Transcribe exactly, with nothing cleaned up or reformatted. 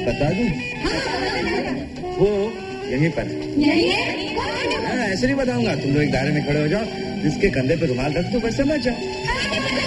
बता दूं? वो यहीं पर है। ऐसे नहीं बताऊंगा, तुम लोग एक दायरे में खड़े हो जाओ, जिसके कंधे पे रुमाल रख दो, बस समझ जाओ।